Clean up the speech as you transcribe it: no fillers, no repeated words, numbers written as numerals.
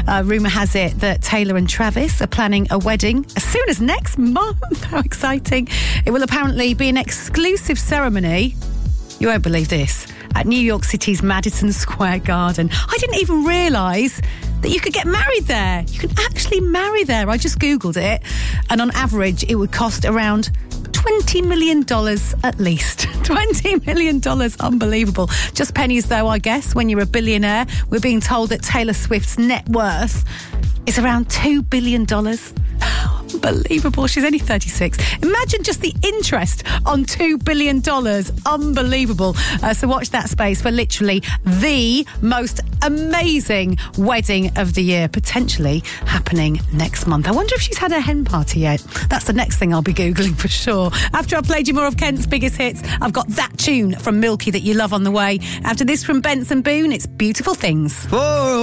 Rumour has it that Taylor and Travis are planning a wedding as soon as next month. How exciting. It will apparently be an exclusive ceremony. You won't believe this. At New York City's Madison Square Garden. I didn't even realise that you could get married there. You can actually marry there. I just Googled it. And on average, it would cost around $20 million at least. $20 million. Unbelievable. Just pennies, though, I guess, when you're a billionaire. We're being told that Taylor Swift's net worth is around $2 billion. Unbelievable. She's only 36. Imagine just the interest on $2 billion. Unbelievable. So watch that space for literally the most amazing wedding of the year, potentially happening next month. I wonder if she's had her hen party yet. That's the next thing I'll be Googling for sure. After I've played you more of Kent's biggest hits, I've got that tune from Milky that you love on the way. After this from Benson Boone, it's Beautiful Things.